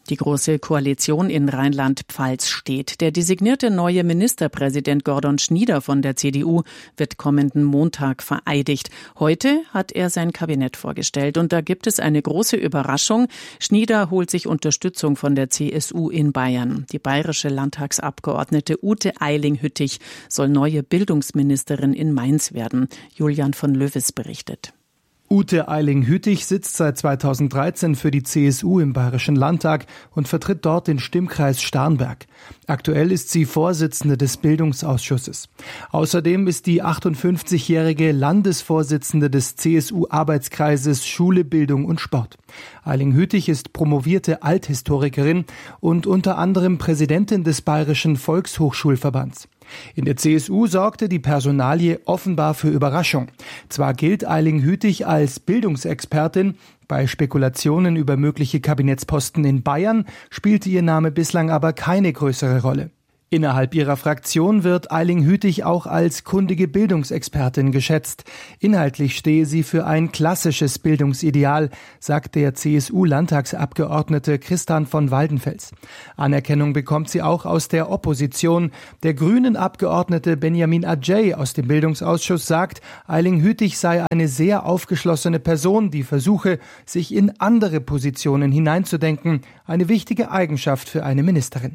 Die Große Koalition in Rheinland-Pfalz steht. Der designierte neue Ministerpräsident Gordon Schnieder von der C D U wird kommenden Montag vereidigt. Heute hat er sein Kabinett vorgestellt und da gibt es eine große Überraschung. Schnieder holt sich Unterstützung von der C S U in Bayern. Die bayerische Landtagsabgeordnete Ute Eiling-Hüttich soll neue Bildungsministerin in Mainz werden. Julian von Löwes berichtet. Ute Eiling-Hüttich sitzt seit zweitausenddreizehn für die C S U im Bayerischen Landtag und vertritt dort den Stimmkreis Starnberg. Aktuell ist sie Vorsitzende des Bildungsausschusses. Außerdem ist die achtundfünfzigjährige Landesvorsitzende des C S U-Arbeitskreises Schule, Bildung und Sport. Eiling-Hüttich ist promovierte Althistorikerin und unter anderem Präsidentin des Bayerischen Volkshochschulverbands. In der C S U sorgte die Personalie offenbar für Überraschung. Zwar gilt Eiling-Hüttich als Bildungsexpertin, bei Spekulationen über mögliche Kabinettsposten in Bayern spielte ihr Name bislang aber keine größere Rolle. Innerhalb ihrer Fraktion wird Eiling-Hüttich auch als kundige Bildungsexpertin geschätzt. Inhaltlich stehe sie für ein klassisches Bildungsideal, sagt der C S U-Landtagsabgeordnete Christian von Waldenfels. Anerkennung bekommt sie auch aus der Opposition. Der Grünen-Abgeordnete Benjamin Adjei aus dem Bildungsausschuss sagt, Eiling-Hüttich sei eine sehr aufgeschlossene Person, die versuche, sich in andere Positionen hineinzudenken. Eine wichtige Eigenschaft für eine Ministerin.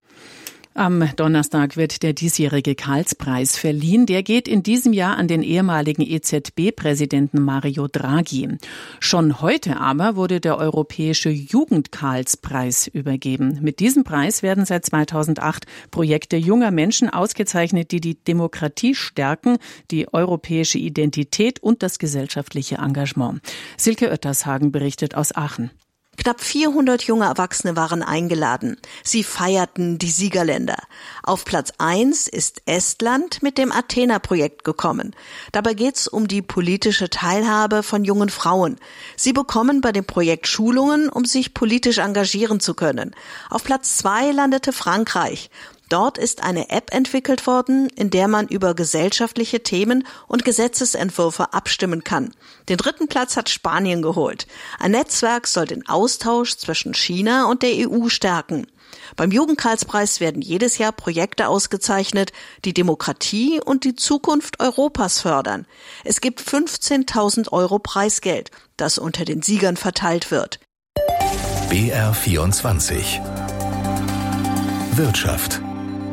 Am Donnerstag wird der diesjährige Karls-Preis verliehen. Der geht in diesem Jahr an den ehemaligen E Z B-Präsidenten Mario Draghi. Schon heute aber wurde der Europäische Jugend-Karls-Preis übergeben. Mit diesem Preis werden seit zweitausendacht Projekte junger Menschen ausgezeichnet, die die Demokratie stärken, die europäische Identität und das gesellschaftliche Engagement. Silke Oettershagen berichtet aus Aachen. Knapp vierhundert junge Erwachsene waren eingeladen. Sie feierten die Siegerländer. Auf Platz eins ist Estland mit dem Athena-Projekt gekommen. Dabei geht's um die politische Teilhabe von jungen Frauen. Sie bekommen bei dem Projekt Schulungen, um sich politisch engagieren zu können. Auf Platz zwei landete Frankreich. Dort ist eine App entwickelt worden, in der man über gesellschaftliche Themen und Gesetzesentwürfe abstimmen kann. Den dritten Platz hat Spanien geholt. Ein Netzwerk soll den Austausch zwischen China und der E U stärken. Beim Jugendkarlspreis werden jedes Jahr Projekte ausgezeichnet, die Demokratie und die Zukunft Europas fördern. Es gibt fünfzehntausend Euro Preisgeld, das unter den Siegern verteilt wird. B R vierundzwanzig Wirtschaft.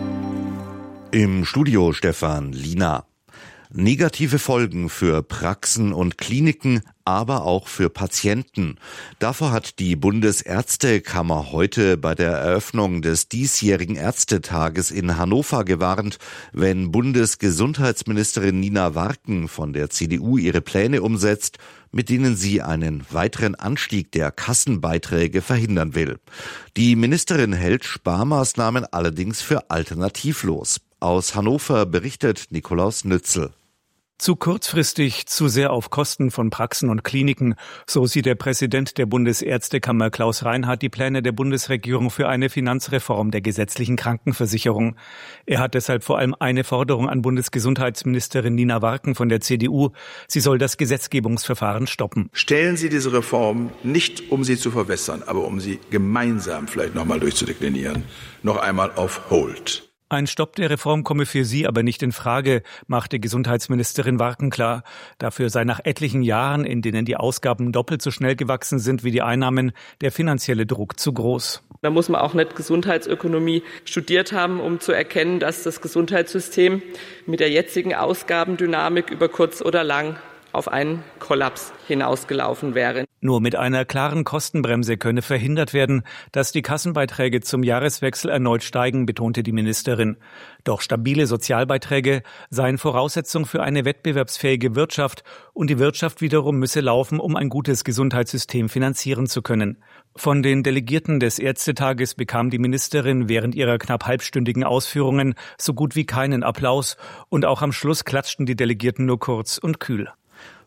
Im Studio Stefan Lina. Negative Folgen für Praxen und Kliniken, aber auch für Patienten. Davor hat die Bundesärztekammer heute bei der Eröffnung des diesjährigen Ärztetages in Hannover gewarnt, wenn Bundesgesundheitsministerin Nina Warken von der C D U ihre Pläne umsetzt, mit denen sie einen weiteren Anstieg der Kassenbeiträge verhindern will. Die Ministerin hält Sparmaßnahmen allerdings für alternativlos. Aus Hannover berichtet Nikolaus Nützel. Zu kurzfristig, zu sehr auf Kosten von Praxen und Kliniken, so sieht der Präsident der Bundesärztekammer Klaus Reinhardt die Pläne der Bundesregierung für eine Finanzreform der gesetzlichen Krankenversicherung. Er hat deshalb vor allem eine Forderung an Bundesgesundheitsministerin Nina Warken von der C D U. Sie soll das Gesetzgebungsverfahren stoppen. Stellen Sie diese Reform nicht, um sie zu verwässern, aber um sie gemeinsam vielleicht nochmal durchzudeklinieren, noch einmal auf Hold. Ein Stopp der Reform komme für sie aber nicht in Frage, machte Gesundheitsministerin Warken klar. Dafür sei nach etlichen Jahren, in denen die Ausgaben doppelt so schnell gewachsen sind wie die Einnahmen, der finanzielle Druck zu groß. Da muss man auch nicht Gesundheitsökonomie studiert haben, um zu erkennen, dass das Gesundheitssystem mit der jetzigen Ausgabendynamik über kurz oder lang auf einen Kollaps hinausgelaufen wäre. Nur mit einer klaren Kostenbremse könne verhindert werden, dass die Kassenbeiträge zum Jahreswechsel erneut steigen, betonte die Ministerin. Doch stabile Sozialbeiträge seien Voraussetzung für eine wettbewerbsfähige Wirtschaft und die Wirtschaft wiederum müsse laufen, um ein gutes Gesundheitssystem finanzieren zu können. Von den Delegierten des Ärztetages bekam die Ministerin während ihrer knapp halbstündigen Ausführungen so gut wie keinen Applaus und auch am Schluss klatschten die Delegierten nur kurz und kühl.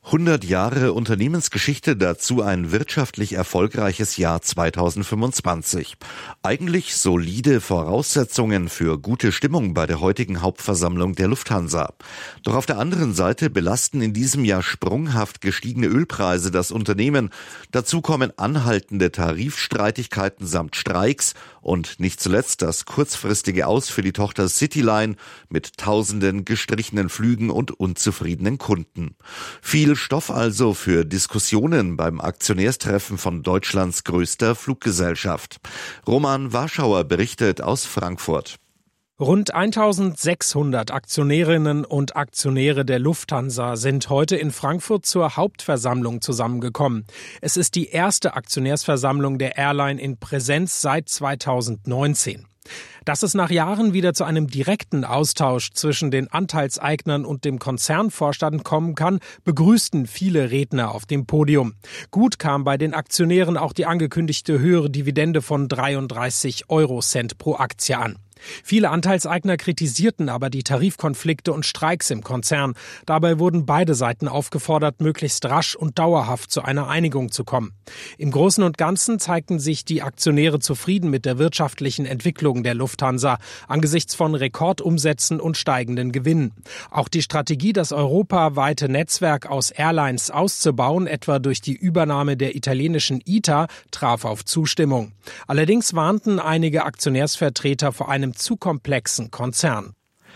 hundert Jahre Unternehmensgeschichte, dazu ein wirtschaftlich erfolgreiches Jahr zweitausendfünfundzwanzig. Eigentlich solide Voraussetzungen für gute Stimmung bei der heutigen Hauptversammlung der Lufthansa. Doch auf der anderen Seite belasten in diesem Jahr sprunghaft gestiegene Ölpreise das Unternehmen. Dazu kommen anhaltende Tarifstreitigkeiten samt Streiks und nicht zuletzt das kurzfristige Aus für die Tochter Cityline mit tausenden gestrichenen Flügen und unzufriedenen Kunden. Viel Stoff also für Diskussionen beim Aktionärstreffen von Deutschlands größter Fluggesellschaft. Roman Warschauer berichtet aus Frankfurt. Rund eintausendsechshundert Aktionärinnen und Aktionäre der Lufthansa sind heute in Frankfurt zur Hauptversammlung zusammengekommen. Es ist die erste Aktionärsversammlung der Airline in Präsenz seit zweitausendneunzehn. Dass es nach Jahren wieder zu einem direkten Austausch zwischen den Anteilseignern und dem Konzernvorstand kommen kann, begrüßten viele Redner auf dem Podium. Gut kam bei den Aktionären auch die angekündigte höhere Dividende von dreiunddreißig Eurocent pro Aktie an. Viele Anteilseigner kritisierten aber die Tarifkonflikte und Streiks im Konzern. Dabei wurden beide Seiten aufgefordert, möglichst rasch und dauerhaft zu einer Einigung zu kommen. Im Großen und Ganzen zeigten sich die Aktionäre zufrieden mit der wirtschaftlichen Entwicklung der Lufthansa angesichts von Rekordumsätzen und steigenden Gewinnen. Auch die Strategie, das europaweite Netzwerk aus Airlines auszubauen, etwa durch die Übernahme der italienischen I T A, traf auf Zustimmung. Allerdings warnten einige Aktionärsvertreter vor einem zu komplexen Konzern.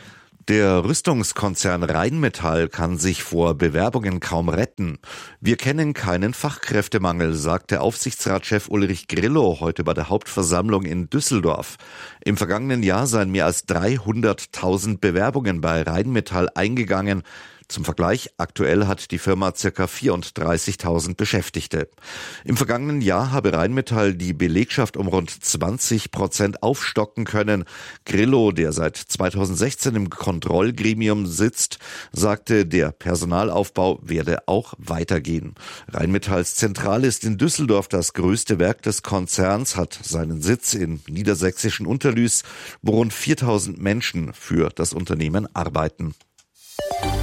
Der Rüstungskonzern Rheinmetall kann sich vor Bewerbungen kaum retten. Wir kennen keinen Fachkräftemangel, sagte Aufsichtsratschef Ulrich Grillo heute bei der Hauptversammlung in Düsseldorf. Im vergangenen Jahr seien mehr als dreihunderttausend Bewerbungen bei Rheinmetall eingegangen. Zum Vergleich, aktuell hat die Firma ca. vierunddreißigtausend Beschäftigte. Im vergangenen Jahr habe Rheinmetall die Belegschaft um rund zwanzig Prozent aufstocken können. Grillo, der seit zweitausendsechzehn im Kontrollgremium sitzt, sagte, der Personalaufbau werde auch weitergehen. Rheinmetalls Zentrale ist in Düsseldorf, das größte Werk des Konzerns, hat seinen Sitz im niedersächsischen Unterlüß, wo rund viertausend Menschen für das Unternehmen arbeiten.